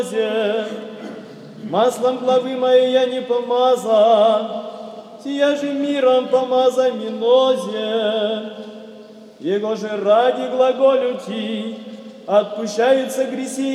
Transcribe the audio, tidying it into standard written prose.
Маслом главы моей я не помазан, сия же миром помазан минозе. Его же ради глаголю ти, отпущаются греси